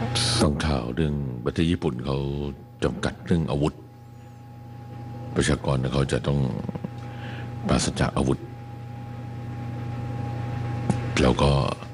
ส่งข่าวเรื่องประเทศญี่ปุ่นเขาจำกัดเรื่องอาวุธประชากรเขาจะต้องปราศจากอาวุธแล้วก็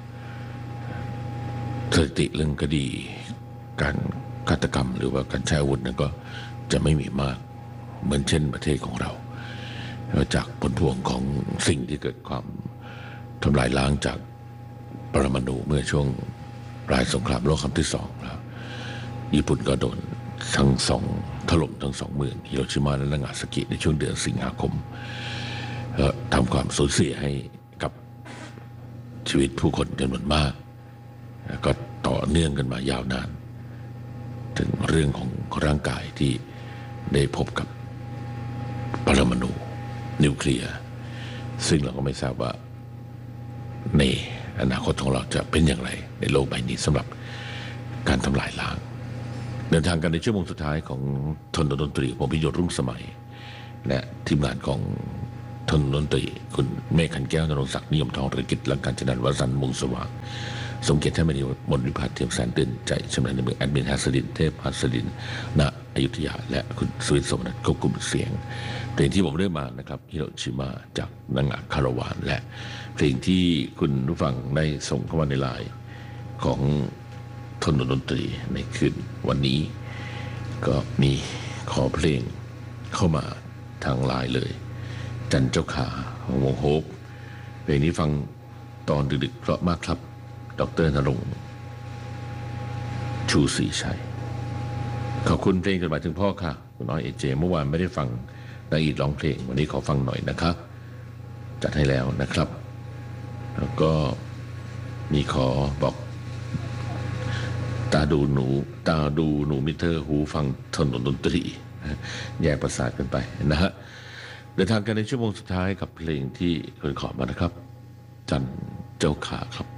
สถิติเรื่องคดีการฆาตกรรมหรือว่าการใช้อาวุธนั้นก็จะไม่มีมากเหมือนเช่นประเทศของเราจากผลพวงของสิ่งที่เกิดความทำลายล้างจากปรมาณูเมื่อช่วงปลายสงครามโลกครั้งที่สองแล้วญี่ปุ่นก็โดนทั้งสองถล่มทั้งสองเมืองฮิโรชิมาและนางาซากิในช่วงเดือนสิงหาคมทำความสูญเสียให้กับชีวิตผู้คนจำนวนมากก็ต่อเนื่องกันมายาวนานถึงเรื่องของร่างกายที่ได้พบกับปรมาณูนิวเคลียร์ซึ่งเราก็ไม่ทราบว่าในอนาคตของเราจะเป็นอย่างไรในโลกใบนี้สำหรับการทำลายล้างเดินทางกันในชั่วโมงสุดท้ายของทนดนตรีผมพิยศรุ่งสมัยและทีมงานของทนดนตรีคุณเมฆขันแก้วนรงศักดิ์นิยมทองธุรกิจและการจัดการวสันต์มุงสว่างสมเกียรติแท้มณีมนต์วิพัฒน์เทียมแสนตื่นใจชำนาญในเมืองแอดมินฮัสดินเทพฮัสดินณอยุธยาและคุณสุวิทย์สมนัทควบคุมเสียงเพลงที่ผมเลือกมานะครับฮิโรชิมาจากนางาคาราวานและเพลงที่คุณผู้ฟังได้ส่งเข้ามาในไลน์ของทนดนตรีในคืนวันนี้ก็มีขอเพลงเข้ามาทางไลน์เลยจันเจ้าขาของวงโฮปเพลงนี้ฟังตอนดึกๆเพราะมากครับดร.ณรงค์ชูศรีชัยขอบคุณเพลงจดหมายถึงพ่อค่ะคุณน้อยเอเจเมื่อวานไม่ได้ฟังนางอีดร้องเพลงวันนี้ขอฟังหน่อยนะคะจัดให้แล้วนะครับแล้วก็มีขอบอกตาดูหนูมิเตอร์หูฟังถนนดนตรีแยกประสาทกันไปนะฮะเดินทางกันในชั่วโมงสุดท้ายกับเพลงที่คุณขอมานะครับจันเจ้าขาครับ